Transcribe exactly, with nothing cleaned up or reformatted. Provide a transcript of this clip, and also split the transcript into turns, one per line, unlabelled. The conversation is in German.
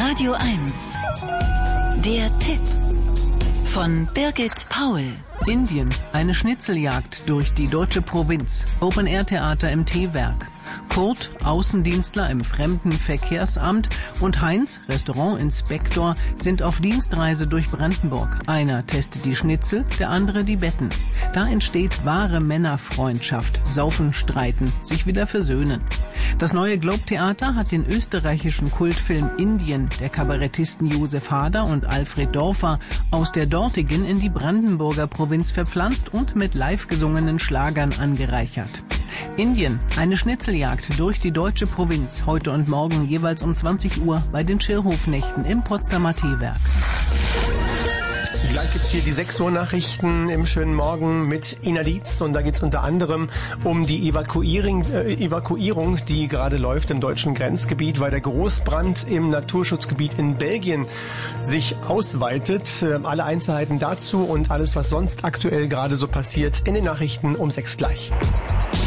Radio eins. Der Tipp von Birgit Paul.
Indien, eine Schnitzeljagd durch die deutsche Provinz. Open-Air-Theater im T-Werk. Kurt, Außendienstler im Fremdenverkehrsamt, und Heinz, Restaurantinspektor, sind auf Dienstreise durch Brandenburg. Einer testet die Schnitzel, der andere die Betten. Da entsteht wahre Männerfreundschaft. Saufen, streiten, sich wieder versöhnen. Das neue Globe-Theater hat den österreichischen Kultfilm Indien der Kabarettisten Josef Hader und Alfred Dorfer aus der dortigen in die Brandenburger Provinz verpflanzt und mit live gesungenen Schlagern angereichert. Indien, eine Schnitzeljagd durch die deutsche Provinz, heute und morgen jeweils um zwanzig Uhr bei den Schirrhofnächten im Potsdamer T-Werk.
Gleich gibt's hier die sechs Uhr Nachrichten im schönen Morgen mit Ina Dietz, und da geht's unter anderem um die Evakuierung, äh, Evakuierung, die gerade läuft im deutschen Grenzgebiet, weil der Großbrand im Naturschutzgebiet in Belgien sich ausweitet. Äh, alle Einzelheiten dazu und alles, was sonst aktuell gerade so passiert, in den Nachrichten um sechs gleich.